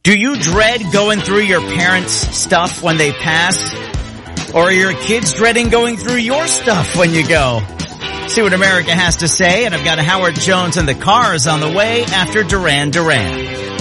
Do you dread going through your parents' stuff when they pass? Or are your kids dreading going through your stuff when you go? See what America has to say, and I've got Howard Jones and the Cars on the way after Duran Duran.